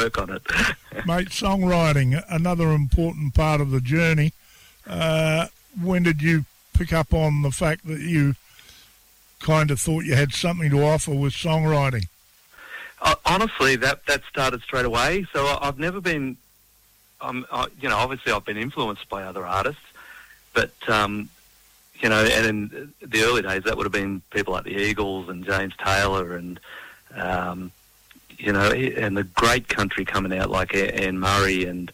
work on it. Mate, songwriting, another important part of the journey. When did you pick up on the fact that you kind of thought you had something to offer with songwriting? Honestly, that started straight away. So I've never been, obviously I've been influenced by other artists, but, and in the early days that would have been people like the Eagles and James Taylor and, and the great country coming out like Anne Murray and,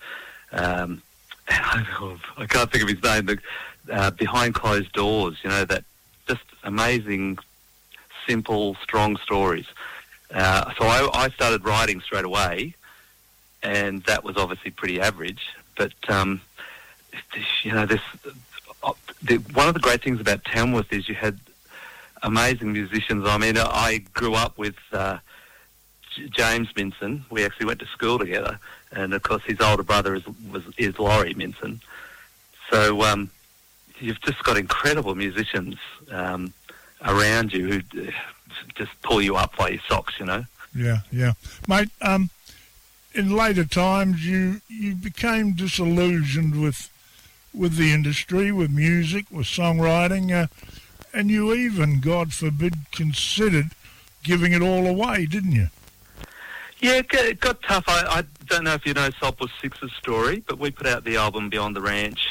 I can't think of his name, Behind Closed Doors, that just amazing, simple, strong stories. So I started writing straight away, and that was obviously pretty average. But, one of the great things about Tamworth is you had amazing musicians. I mean, I grew up with James Minson. We actually went to school together, and of course his older brother is Laurie Minson. So you've just got incredible musicians around you who just pull you up by your socks, Yeah, mate. In later times, you became disillusioned with the industry, with music, with songwriting, and you even, God forbid, considered giving it all away, didn't you? Yeah, it got tough. I don't know if you know Saltbush Six's story, but we put out the album Beyond the Ranch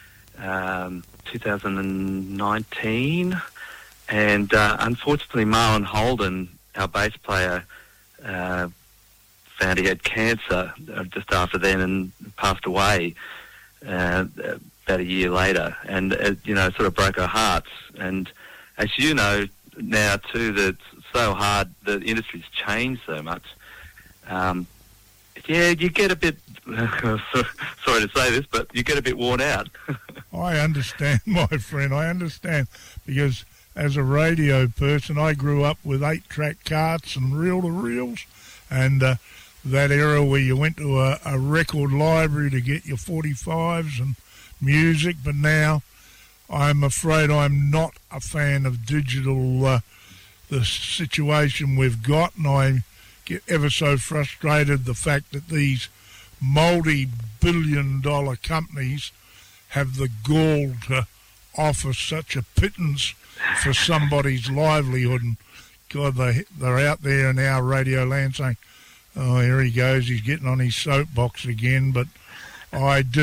2019, and unfortunately Marlon Holden, our bass player, found he had cancer just after then and passed away about a year later, and sort of broke our hearts. And as you know now too, that it's so hard, the industry's changed so much. You get a bit, sorry to say this, but you get a bit worn out. I understand, my friend, I understand, because as a radio person, I grew up with 8-track carts and reel-to-reels, and that era where you went to a record library to get your 45s and music, but now I'm afraid I'm not a fan of digital, the situation we've got, and I get ever so frustrated the fact that these multi-billion-dollar companies have the gall to offer such a pittance for somebody's livelihood. And God, they're out there in our radio land saying, "Oh, here he goes, he's getting on his soapbox again." But I've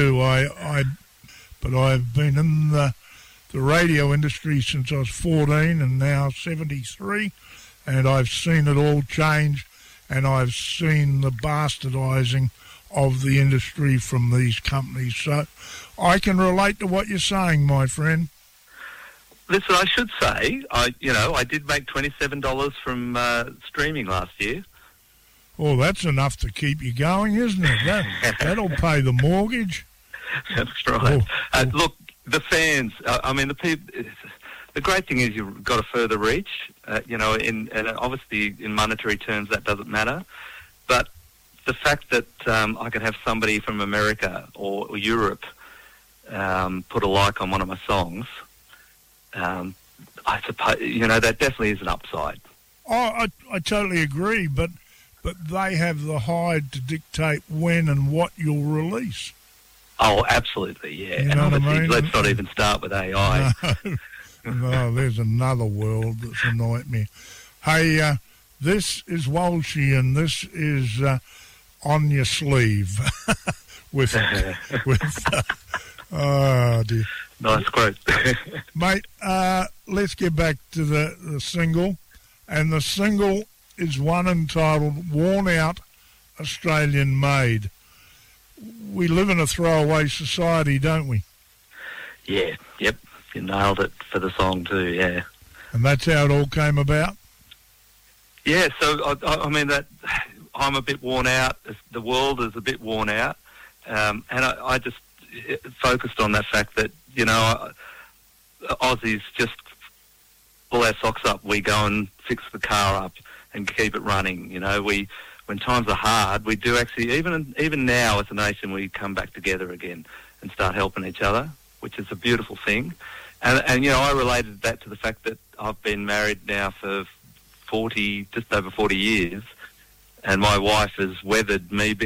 been in the radio industry since I was 14 and now 73, and I've seen it all change, and I've seen the bastardising of the industry from these companies. So I can relate to what you're saying, my friend. Listen, I should say, I did make $27 from streaming last year. Well, that's enough to keep you going, isn't it? That'll pay the mortgage. That's right. Look, the fans, the people, the great thing is you've got a further reach, and obviously in monetary terms that doesn't matter, but the fact that I could have somebody from America or Europe put a like on one of my songs, I suppose, that definitely is an upside. Oh, I totally agree, but they have the hide to dictate when and what you'll release. Oh, absolutely, yeah. You know and what I mean? Let's not even start with AI. No, there's another world that's a nightmare. Hey, this is Walshy, and this is On Your Sleeve with oh dear. Nice quote. Mate, let's get back to the single, and the single is one entitled Worn Out Australian Made. We live in a throwaway society, don't we? Yeah, yep. You nailed it for the song too, yeah. And that's how it all came about? Yeah, so, that I'm a bit worn out. The world is a bit worn out. And I just focused on that fact that, Aussies just pull our socks up. We go and fix the car up and keep it running. When times are hard, we do actually, even now as a nation, we come back together again and start helping each other, which is a beautiful thing. And I related that to the fact that I've been married now for just over 40 years, and my wife has weathered me